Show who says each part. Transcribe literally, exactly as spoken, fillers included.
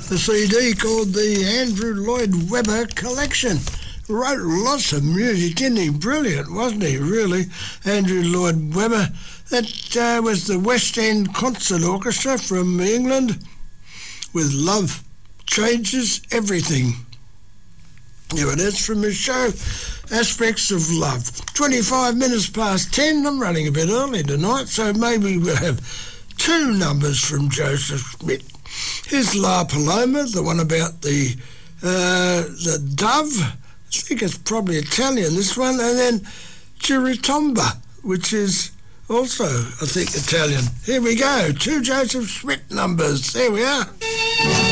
Speaker 1: a C D called the Andrew Lloyd Webber Collection. Wrote lots of music, didn't he? Brilliant, wasn't he, really? Andrew Lloyd Webber. That uh, was the West End Concert Orchestra from England with Love Changes Everything. Here it is from his show, Aspects of Love. twenty-five minutes past ten. I'm running a bit early tonight, so maybe we'll have two numbers from Joseph Smith. Here's La Paloma, the one about the uh, the dove. I think it's probably Italian, this one. And then Chiritomba, which is also, I think, Italian. Here we go. Two Joseph Smith numbers. There we are.